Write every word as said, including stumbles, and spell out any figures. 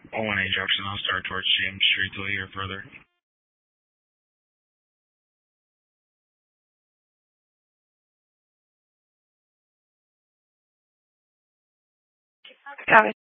oh one A Jefferson, I'll start towards James Street till you hear further. Got it.